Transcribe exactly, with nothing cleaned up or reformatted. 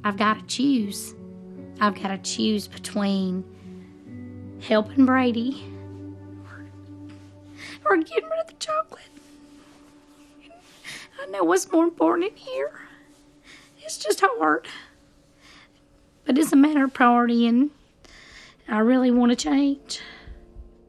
I've got to choose. I've got to choose between helping Brady or getting rid of the chocolate. I know what's more important in here. It's just hard. But it's a matter of priority, and I really want to change.